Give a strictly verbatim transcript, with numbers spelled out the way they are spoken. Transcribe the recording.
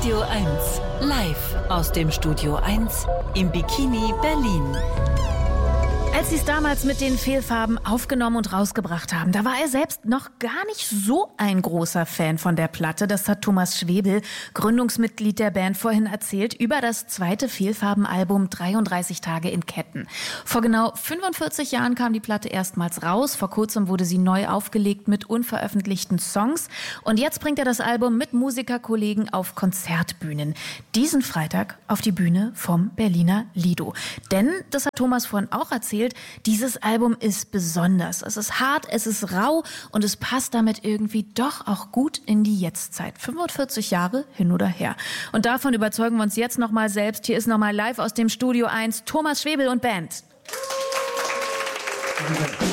Radio eins, live aus dem Studio eins im Bikini Berlin. Als sie es damals mit den Fehlfarben aufgenommen und rausgebracht haben, da war er selbst noch gar nicht so ein großer Fan von der Platte. Das hat Thomas Schwebel, Gründungsmitglied der Band, vorhin erzählt über das zweite Fehlfarben-Album dreiunddreißig Tage in Ketten. Vor genau fünfundvierzig Jahren kam die Platte erstmals raus. Vor kurzem wurde sie neu aufgelegt mit unveröffentlichten Songs. Und jetzt bringt er das Album mit Musikerkollegen auf Konzertbühnen. Diesen Freitag auf die Bühne vom Berliner Lido. Denn, das hat Thomas vorhin auch erzählt, dieses Album ist besonders. Es ist hart, es ist rau und es passt damit irgendwie doch auch gut in die Jetztzeit. fünfundvierzig Jahre hin oder her. Und davon überzeugen wir uns jetzt nochmal selbst. Hier ist nochmal live aus dem Studio eins Thomas Schwebel und Band.